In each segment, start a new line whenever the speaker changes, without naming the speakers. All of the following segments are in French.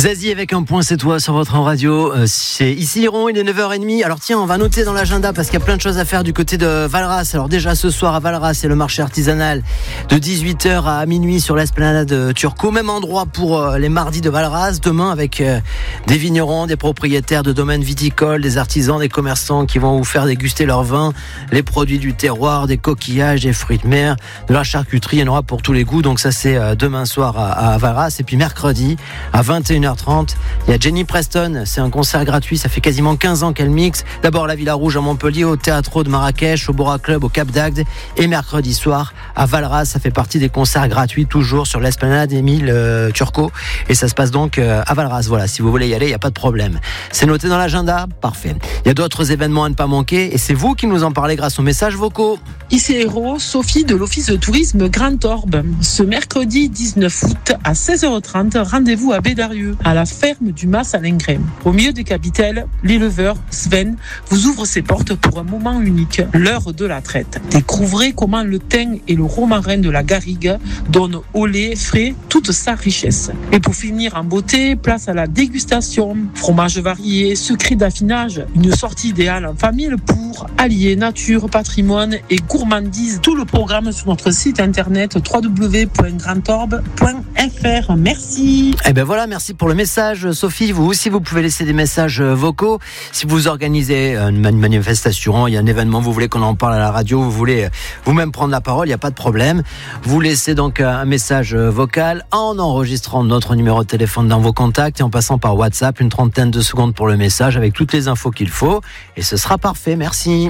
Zazie avec un point, c'est toi sur votre radio. C'est ici Iron, il est 9h30. Alors tiens, on va noter dans l'agenda parce qu'il y a plein de choses à faire du côté de Valras. Alors déjà ce soir à Valras, c'est le marché artisanal de 18h à minuit sur l'esplanade Turco. Même endroit pour les mardis de Valras. Demain avec des vignerons, des propriétaires de domaines viticoles, des artisans, des commerçants qui vont vous faire déguster leur vin, les produits du terroir, des coquillages, des fruits de mer, de la charcuterie. Il y en aura pour tous les goûts. Donc ça c'est demain soir à Valras. Et puis mercredi à 21h30, il y a Jenny Preston, c'est un concert gratuit, ça fait quasiment 15 ans qu'elle mixe. D'abord à la Villa Rouge à Montpellier, au Théâtre de Marrakech, au Bora Club, au Cap d'Agde, et mercredi soir à Valras, ça fait partie des concerts gratuits, toujours sur l'esplanade Émile Turco, et ça se passe donc à Valras. Voilà, si vous voulez y aller, il n'y a pas de problème. C'est noté dans l'agenda, parfait. Il y a d'autres événements à ne pas manquer, et c'est vous qui nous en parlez grâce aux messages vocaux.
Ici Héros, Sophie de l'Office de tourisme Grand Orbe. Ce mercredi 19 août à 16h30, rendez-vous à Bédarieux, à la ferme du Mas à Lengren. Au milieu des capitales, l'éleveur Sven vous ouvre ses portes pour un moment unique, l'heure de la traite. Découvrez comment le thym et le romarin de la garrigue donnent au lait frais toute sa richesse. Et pour finir en beauté, place à la dégustation. Fromage varié, secret d'affinage, une sortie idéale en famille pour allier nature, patrimoine et gourmandise. Tout le programme sur notre site internet www.grandorbe.fr. Merci.
Et ben voilà, merci pour le message, Sophie. Vous aussi, vous pouvez laisser des messages vocaux. Si vous organisez une manifestation, il y a un événement, vous voulez qu'on en parle à la radio, vous voulez vous-même prendre la parole, il n'y a pas de problème. Vous laissez donc un message vocal en enregistrant notre numéro de téléphone dans vos contacts et en passant par WhatsApp, une trentaine de secondes pour le message avec toutes les infos qu'il faut. Et ce sera parfait, merci.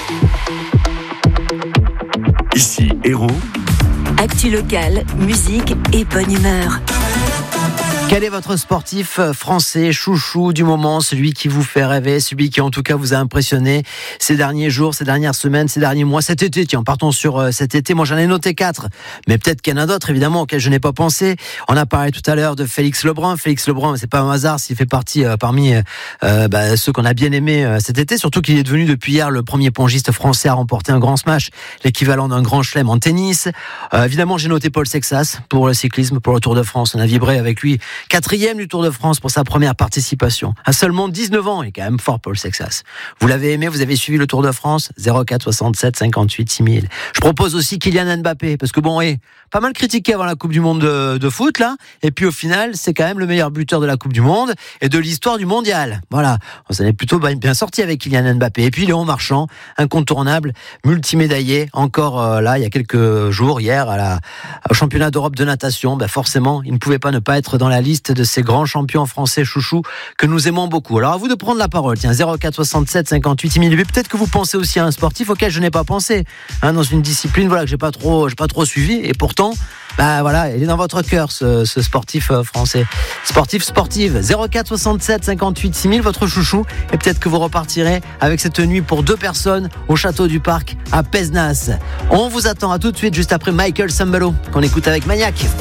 Ici Héros.
Actu locale, musique et bonne humeur.
Quel est votre sportif français chouchou du moment, celui qui vous fait rêver, celui qui en tout cas vous a impressionné ces derniers jours, ces dernières semaines, ces derniers mois, cet été? Tiens, partons sur cet été. Moi, j'en ai noté 4, mais peut-être qu'il y en a d'autres, évidemment, auxquels je n'ai pas pensé. On a parlé tout à l'heure de Félix Lebrun. Félix Lebrun, c'est pas un hasard s'il fait partie parmi ceux qu'on a bien aimés cet été, surtout qu'il est devenu depuis hier le premier pongiste français à remporter un grand smash, l'équivalent d'un grand chelem en tennis. Évidemment, j'ai noté Paul Sexas pour le cyclisme, pour le Tour de France. On a vibré avec lui. 4e du Tour de France pour sa première participation. À seulement 19 ans, il est quand même fort, Paul Sexas. Vous l'avez aimé, vous avez suivi le Tour de France, 04 67 58 6000. Je propose aussi Kylian Mbappé, parce que pas mal critiqué avant la Coupe du Monde de foot, là. Et puis au final, c'est quand même le meilleur buteur de la Coupe du Monde et de l'histoire du mondial. Voilà. On s'en est plutôt bien sorti avec Kylian Mbappé. Et puis Léon Marchand, incontournable, multimédaillé, encore là, il y a quelques jours, hier, au championnat d'Europe de natation. Forcément, il ne pouvait pas ne pas être dans la liste de ces grands champions français chouchous que nous aimons beaucoup. Alors à vous de prendre la parole. Tiens, 04 67 58 6000. Peut-être que vous pensez aussi à un sportif auquel je n'ai pas pensé, dans une discipline que j'ai pas trop suivi, et pourtant il est dans votre cœur, ce sportif français. Sportive. 04 67 58 6000, votre chouchou. Et peut-être que vous repartirez avec cette nuit pour 2 personnes au château du Parc à Pézenas. On vous attend à tout de suite, juste après Michael Sambello, qu'on écoute avec Maniac.